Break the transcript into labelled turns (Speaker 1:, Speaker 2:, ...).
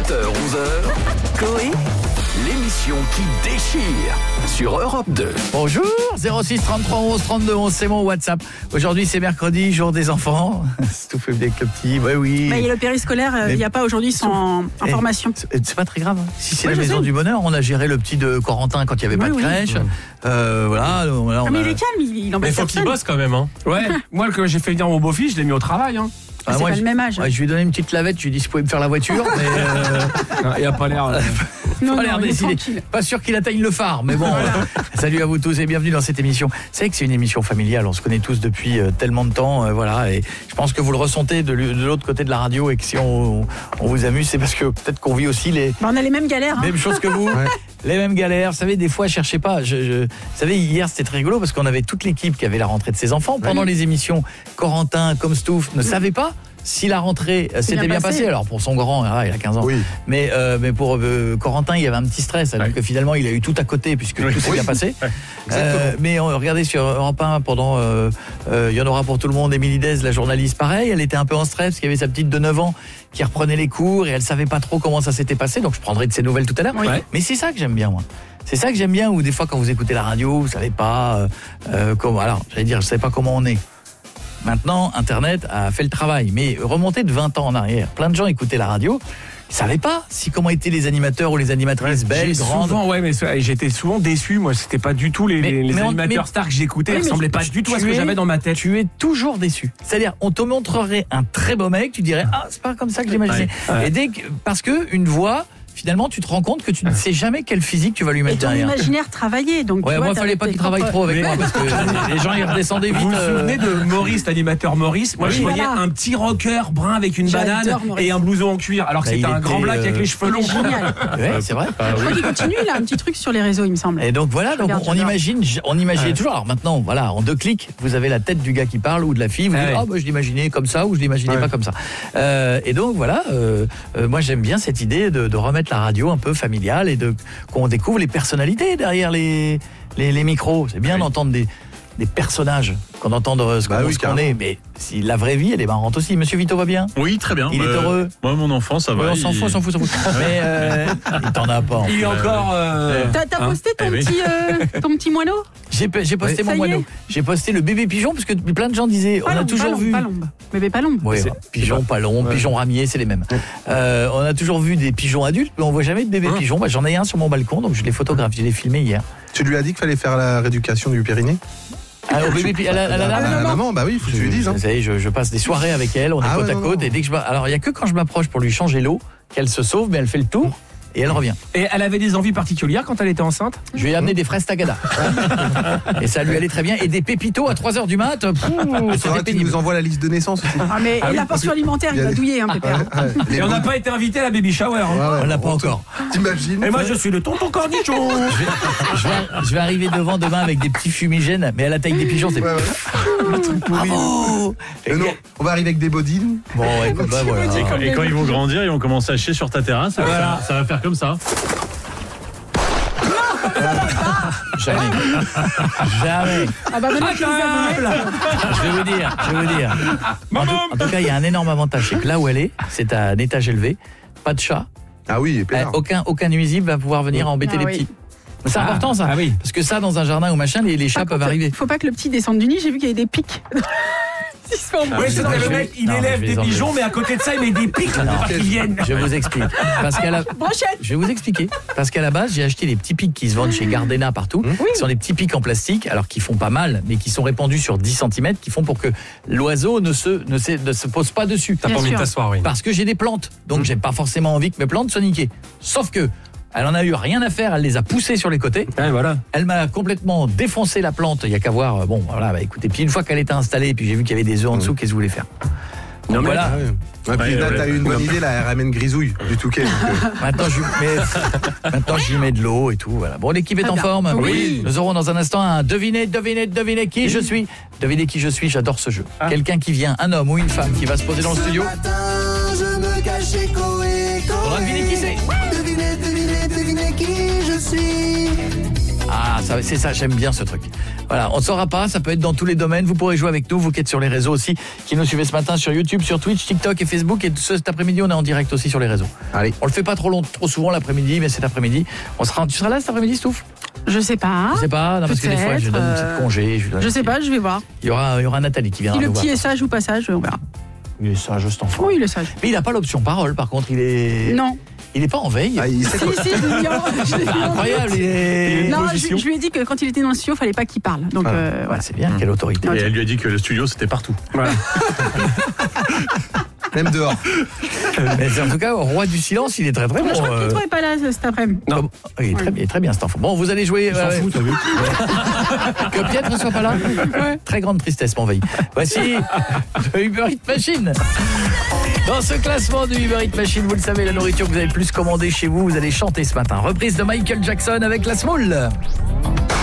Speaker 1: 7h-11h, Coé, l'émission qui déchire sur Europe 2.
Speaker 2: Bonjour, 06 33 11 32 11, c'est mon WhatsApp. Aujourd'hui, c'est mercredi, jour des enfants. C'est tout fait bien avec le petit, oui.
Speaker 3: Il y a le périscolaire, il n'y a pas aujourd'hui sans information.
Speaker 2: C'est pas très grave. Si c'est la maison du bonheur, on a géré le petit de Corentin quand il n'y avait pas de crèche.
Speaker 3: Mais il est calme, il embête personne.
Speaker 4: Mais faut qu'il bosse quand même. Hein. Ouais, moi, quand j'ai fait venir mon beau-fils, je l'ai mis au travail. Hein.
Speaker 3: C'est pas le même âge.
Speaker 2: Je lui ai donné une petite lavette, je lui ai dit si vous pouvez me faire la voiture. Mais
Speaker 4: il a pas l'air.
Speaker 3: Non, il est
Speaker 2: décidé.
Speaker 3: tranquille.
Speaker 2: Pas sûr qu'il atteigne le phare, mais bon. Salut à vous tous et bienvenue dans cette émission. C'est vrai que c'est une émission familiale, on se connaît tous depuis tellement de temps, et je pense que vous le ressentez de l'autre côté de la radio et que si on vous amuse, c'est parce que peut-être qu'on vit aussi
Speaker 3: on a les mêmes galères.
Speaker 2: Même chose que vous. Ouais. Les mêmes galères, vous savez, des fois, cherchez pas. Vous savez, hier, c'était très rigolo parce qu'on avait toute l'équipe qui avait la rentrée de ses enfants. Pendant les émissions, Corentin, comme Stouff, ne savait pas si la rentrée s'était bien passée. Alors pour son grand, il a 15 ans. Oui. Mais pour Corentin, il y avait un petit stress. Alors que finalement, il a eu tout à côté puisque tout s'est bien passé. Mais regardez sur Europe 1 pendant il y en aura pour tout le monde. Émilie Dez, la journaliste, pareil. Elle était un peu en stress parce qu'il y avait sa petite de 9 ans qui reprenait les cours et elle savait pas trop comment ça s'était passé. Donc je prendrai de ses nouvelles tout à l'heure. Oui. Mais c'est ça que j'aime bien, moi. C'est ça que j'aime bien. Ou des fois, quand vous écoutez la radio, vous savez pas comment. Alors, je sais pas comment on est. Maintenant, Internet a fait le travail, mais remonter de 20 ans en arrière, plein de gens écoutaient la radio, ils ne savaient pas comment étaient les animateurs ou les animatrices belles, grandes.
Speaker 4: Mais j'étais souvent déçu, moi, c'était pas du tout les animateurs stars que j'écoutais, ils ressemblaient pas du tout à ce que j'avais dans ma tête.
Speaker 2: Tu es toujours déçu. C'est-à-dire, on te montrerait un très beau mec, tu dirais, c'est pas comme ça que j'imaginais. Ouais. Et parce que une voix... Finalement, tu te rends compte que tu ne sais jamais quel physique tu vas lui mettre derrière.
Speaker 3: Et ton imaginaire travaillait. Donc
Speaker 2: moi, il fallait pas qu'il travaille trop avec moi parce que les gens ils redescendaient vite.
Speaker 4: Vous vous souvenez de Maurice, l'animateur Maurice? Moi, je voyais un petit rocker brun avec une banane et un blouson en cuir, alors que c'était un grand black avec les cheveux longs.
Speaker 3: Génial.
Speaker 2: Ouais, c'est vrai.
Speaker 3: Je crois qu'il continue, il a un petit truc sur les réseaux, il me semble.
Speaker 2: Et donc voilà, on imaginait toujours. Alors maintenant, voilà, en 2 clics, vous avez la tête du gars qui parle ou de la fille. Vous dites, je l'imaginais comme ça ou je l'imaginais pas comme ça. Et donc voilà, moi j'aime bien cette idée de remettre la radio un peu familiale et qu'on découvre les personnalités derrière les micros. C'est bien d'entendre des personnages, qu'on entende ce qu'on est, mais si la vraie vie, elle est marrante aussi. Monsieur Vito va bien?
Speaker 5: Oui, très bien.
Speaker 2: Il est heureux?
Speaker 5: Moi, mon enfant, ça va.
Speaker 2: On s'en fout. Mais il t'en a pas.
Speaker 4: Il est encore...
Speaker 3: T'as posté ton petit moineau?
Speaker 2: J'ai posté mon moineau. J'ai posté le bébé pigeon, parce que plein de gens disaient, on a toujours vu...
Speaker 3: Bébé palombe.
Speaker 2: Oui, pigeon, palombe, pigeon ramier, c'est les mêmes. On a toujours vu des pigeons adultes, mais on voit jamais de bébé pigeon. J'en ai un sur mon balcon, donc je les photographe, je l'ai filmé hier.
Speaker 6: Tu lui as dit qu'il fallait faire la rééducation du périnée?
Speaker 2: Au bébé, à la
Speaker 6: maman, oui, faut que tu lui dises.
Speaker 2: Vous savez, je passe des soirées avec elle, on est côte à côte, et dès que alors il y a que quand je m'approche pour lui changer l'eau qu'elle se sauve, mais elle fait le tour. Et elle revient.
Speaker 4: Et elle avait des envies particulières quand elle était enceinte?
Speaker 2: Je lui ai amené des fraises tagada. Et ça lui allait très bien. Et des pépitos à 3h du mat.
Speaker 6: Tu nous envoies la liste de naissance aussi.
Speaker 3: Mais la portion alimentaire, il va douiller, Pépère.
Speaker 4: Et on n'a pas été invité à la baby shower.
Speaker 2: On l'a pas encore.
Speaker 6: T'imagines?
Speaker 4: Et moi, je suis le tonton cornichon.
Speaker 2: Je vais arriver devant demain avec des petits fumigènes, mais à la taille des pigeons, c'est... Bravo.
Speaker 6: On va arriver avec des bodines.
Speaker 2: Bon, écoute, voilà.
Speaker 5: Et quand ils vont grandir, ils vont commencer à chier sur ta terrasse. Voilà. Ça va faire comme ça.
Speaker 2: Jamais. Je vais vous dire. En tout cas, il y a un énorme avantage, c'est que là où elle est, c'est à un étage élevé, pas de chat.
Speaker 6: Ah oui,
Speaker 2: aucun nuisible va pouvoir venir embêter les petits. C'est important ça, parce que ça dans un jardin ou machin, les chats peuvent arriver.
Speaker 3: Faut pas que le petit descende du nid, j'ai vu qu'il y avait des pics.
Speaker 4: Oui, c'est le mec, il élève des pigeons, mais à côté de ça, il met des pics qui viennent.
Speaker 2: Je vous explique. Je vais vous expliquer. Parce qu'à la base, j'ai acheté des petits pics qui se vendent chez Gardena partout. Qui sont des petits pics en plastique, alors qui font pas mal, mais qui sont répandus sur 10 cm, qui font pour que l'oiseau ne se pose pas dessus.
Speaker 4: T'as pas envie de t'asseoir, oui.
Speaker 2: Parce que j'ai des plantes, donc j'ai pas forcément envie que mes plantes soient niquées. Sauf que elle en a eu rien à faire, elle les a poussées sur les côtés.
Speaker 4: Voilà.
Speaker 2: Elle m'a complètement défoncé la plante, il y a qu'à voir. Écoutez, puis une fois qu'elle était installée, puis j'ai vu qu'il y avait des œufs en dessous, qu'est-ce que vous voulez faire? Donc voilà.
Speaker 6: Puis là, t'as eu une bonne idée, là, elle ramène Grisouille du Touquet.
Speaker 2: Maintenant, je lui mets de l'eau et tout. Voilà. Bon, l'équipe est en forme.
Speaker 3: Oui.
Speaker 2: Nous aurons dans un instant un devinez qui je suis. Devinez qui je suis, j'adore ce jeu. Quelqu'un qui vient, un homme ou une femme qui va se poser dans le studio. On va deviner qui c'est.
Speaker 7: Devinez qui je suis.
Speaker 2: Ah, c'est ça, j'aime bien ce truc. Voilà, on ne saura pas, ça peut être dans tous les domaines. Vous pourrez jouer avec nous, vous qui êtes sur les réseaux aussi, qui nous suivez ce matin sur YouTube, sur Twitch, TikTok et Facebook. Et cet après-midi, on est en direct aussi sur les réseaux.
Speaker 6: Allez.
Speaker 2: On le fait pas trop souvent l'après-midi, mais cet après-midi, tu seras là cet après-midi, Stouff ?
Speaker 3: Je sais pas.
Speaker 2: Je sais pas, non, parce que des fois, je donne une petite congé.
Speaker 3: Je sais pas, je vais voir.
Speaker 2: Il y aura Nathalie qui viendra
Speaker 3: Si
Speaker 2: nous
Speaker 3: le
Speaker 2: voir.
Speaker 3: petit est sage ou pas sage, on verra.
Speaker 2: Il est sage, cet enfant.
Speaker 3: Oui, il est sage.
Speaker 2: Mais il n'a pas l'option parole, par contre, il est...
Speaker 3: Non.
Speaker 2: Il n'est pas en veille.
Speaker 6: Ah, il sait quoi.
Speaker 3: Si, je l'ai mis en...
Speaker 2: Incroyable, il est...
Speaker 3: Non, je lui ai dit que quand il était dans le studio, il fallait pas qu'il parle. Donc voilà.
Speaker 2: C'est bien, quelle autorité.
Speaker 5: Et elle lui a dit que le studio, c'était partout.
Speaker 4: Voilà.
Speaker 6: Même dehors.
Speaker 2: Mais en tout cas, au roi du silence, il est très très bon.
Speaker 3: Je crois que Pietro n'est pas là cet après-midi.
Speaker 2: Non. Il est très bien cet enfant. Bon, vous allez jouer...
Speaker 5: Il s'en fout, t'as vu.
Speaker 2: Que Pietro ne soit pas là. Très grande tristesse m'envahit. Voici le Uber Eats Machine. Dans ce classement du Uber Eats Machine, vous le savez, la nourriture que vous avez le plus commandée chez vous, vous allez chanter ce matin. Reprise de Michael Jackson avec La Smoule.